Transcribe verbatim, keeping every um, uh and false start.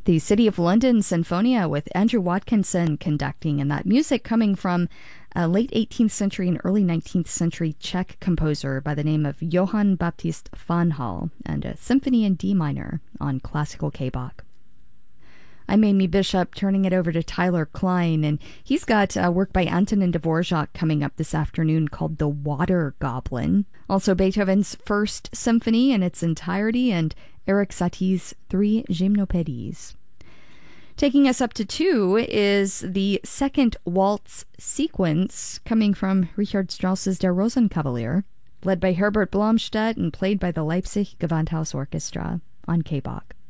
The City of London Sinfonia with Andrew Watkinson conducting, and that music coming from a late eighteenth century and early nineteenth century Czech composer by the name of Johann Baptist Vanhal, and a symphony in D minor on classical K-Bach. I'm Amy Bishop, turning it over to Tyler Klein, and he's got uh, work by Antonin Dvorak coming up this afternoon called The Water Goblin. Also Beethoven's First Symphony in its entirety, and Erik Satie's Three Gymnopédies. Taking us up to two is the second waltz sequence coming from Richard Strauss's Der Rosenkavalier, led by Herbert Blomstedt and played by the Leipzig Gewandhaus Orchestra on K-Bach.